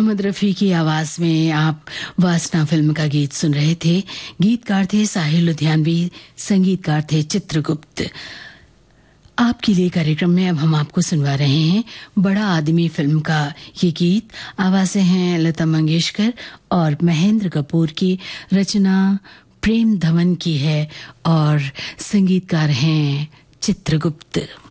मोहम्मद रफ़ी की आवाज में आप वासना फिल्म का गीत सुन रहे थे। गीतकार थे साहिल लुधियानवी, संगीतकार थे चित्रगुप्त। आपके लिए कार्यक्रम में अब हम आपको सुनवा रहे हैं बड़ा आदमी फिल्म का ये गीत। आवाजें हैं लता मंगेशकर और महेंद्र कपूर की, रचना प्रेम धवन की है और संगीतकार हैं चित्रगुप्त।